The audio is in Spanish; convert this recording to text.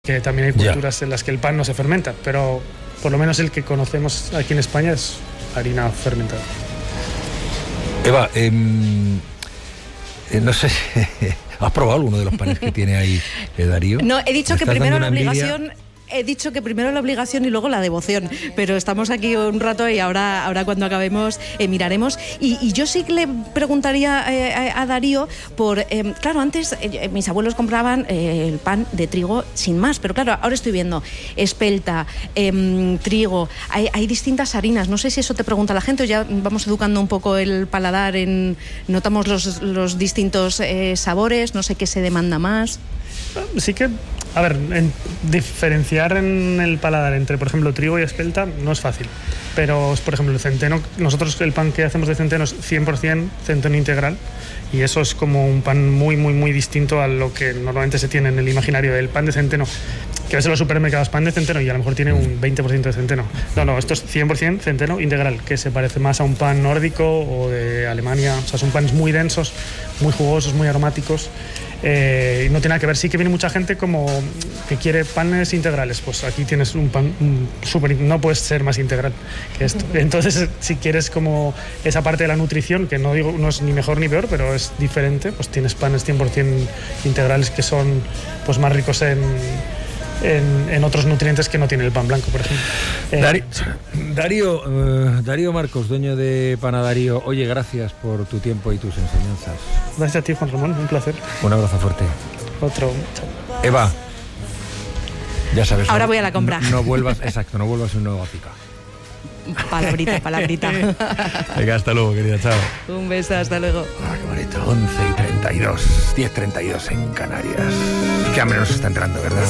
Que también hay culturas en las que el pan no se fermenta, pero por lo menos el que conocemos aquí en España es harina fermentada. Eva, no sé, ¿has probado alguno de los panes que tiene ahí Darío? No, he dicho que primero la obligación... He dicho que primero la obligación y luego la devoción, pero estamos aquí un rato y ahora cuando acabemos miraremos. Y yo sí que le preguntaría a Darío por... claro, antes mis abuelos compraban el pan de trigo sin más, pero claro, ahora estoy viendo espelta, trigo, hay distintas harinas. No sé si eso te pregunta la gente o ya vamos educando un poco el paladar, notamos los distintos sabores, no sé qué se demanda más. Sí que, a ver, diferenciar en el paladar entre, por ejemplo, trigo y espelta no es fácil. Pero, por ejemplo, el centeno, nosotros el pan que hacemos de centeno es 100% centeno integral. Y eso es como un pan muy, muy, muy distinto a lo que normalmente se tiene en el imaginario del pan de centeno. Que ves en los supermercados pan de centeno y a lo mejor tiene un 20% de centeno. No, esto es 100% centeno integral, que se parece más a un pan nórdico o de Alemania. O sea, son panes muy densos, muy jugosos, muy aromáticos. Y no tiene nada que ver. Sí que viene mucha gente como que quiere panes integrales. Pues aquí tienes un pan súper, no puedes ser más integral que esto. Entonces, si quieres como esa parte de la nutrición, que no digo no es ni mejor ni peor, pero es diferente, pues tienes panes 100% integrales que son pues más ricos en otros nutrientes que no tiene el pan blanco, por ejemplo. Darío Marcos, dueño de Panadarío. Oye, gracias por tu tiempo y tus enseñanzas. Gracias a ti, Juan Ramón, un placer. Un abrazo fuerte. Otro. Eva, ya sabes. Ahora voy a la compra. No vuelvas un nuevo Gafica. Palabrita. Venga, hasta luego, querida, chao. Un beso, hasta luego. Qué bonito, 11:32, 10:32 en Canarias. Qué hambre nos está entrando, ¿verdad?